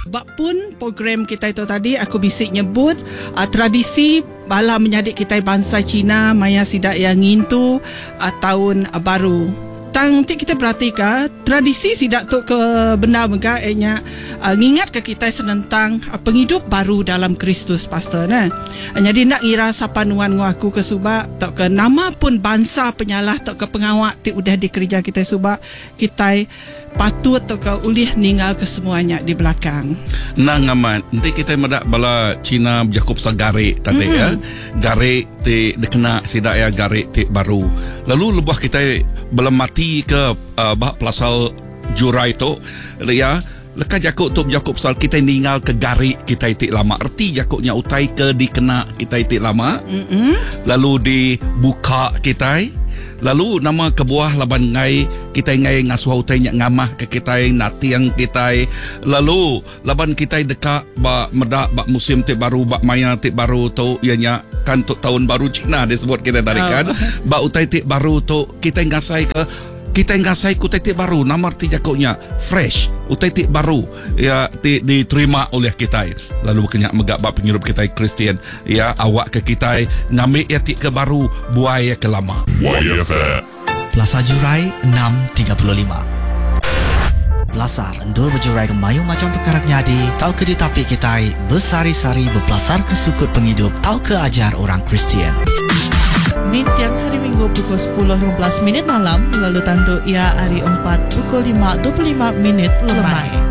Bab pun program kita itu tadi aku bisik nyebut tradisi bala menyadik kita bangsa Cina maya sidak yang ngintu tahun baru. Tang kita perhatikan tradisi sidak tu ke benda mereka ngingat ke kita senentang penghidup baru dalam Kristus pastor nah. Jadi nak ngira sapanuan aku ke subak tok ke nama pun bangsa penyalah tok ke pengawak ti udah di kerja kita subak kita patut tok ke ulih ninggal ke semuanya di belakang. Nang aman nanti kita medak bala Cina Jakob sagare tadi ya. Gare ti dikena sidak ya gare ti baru. Lalu lebuh kita belum mati ke pelasal jurai tu ya lekas Jakob sal kita ninggal ke gari kita itik lama erti Jakobnya utai ke dikena kita itik lama lalu dibuka kita lalu nama kebuah laban ngai kita ngai ngasuh utai nyak ngamah ke kita nati yang kita lalu laban kita dekat ba medak ba musim tik baru ba maya tik baru tu ianya kan untuk tahun baru Cina disebut kita tarikan ba utai tik baru tu kita ngasai ke kita ngasai ku titik baru nama arti Jakobnya fresh titik baru ya diterima oleh kita lalu kenyak megak bab penyurup kita Kristian ya awak ke kita ngambil ya tik ke baru buaya ke lama Plaza Jurai 6.35 Belasar endul berjurai ke mayu macam perkara nyadi tau ke ditapi kita bersari-sari berpelasar ke sukut penghidup tau ke ajar orang Kristian Ni tiang hari Minggu pukul 10.15 malam lalu tanduk ia hari 4 pukul 5.25 lemai.